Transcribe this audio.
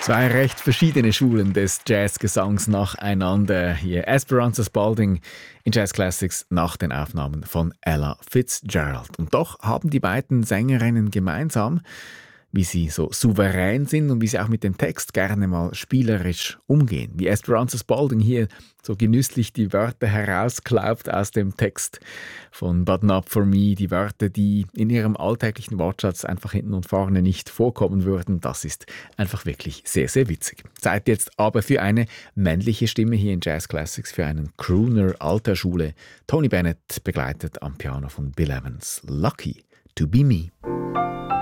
Zwei recht verschiedene Schulen des Jazzgesangs nacheinander. Hier Esperanza Spalding in Jazz Classics nach den Aufnahmen von Ella Fitzgerald. Und doch haben die beiden Sängerinnen gemeinsam, wie sie so souverän sind und wie sie auch mit dem Text gerne mal spielerisch umgehen. Wie Esperanza Spalding hier so genüsslich die Wörter herausklaubt aus dem Text von Button Up For Me. Die Wörter, die in ihrem alltäglichen Wortschatz einfach hinten und vorne nicht vorkommen würden. Das ist einfach wirklich sehr, sehr witzig. Zeit jetzt aber für eine männliche Stimme hier in Jazz Classics, für einen Crooner alter Schule. Tony Bennett begleitet am Piano von Bill Evans. Lucky to be me.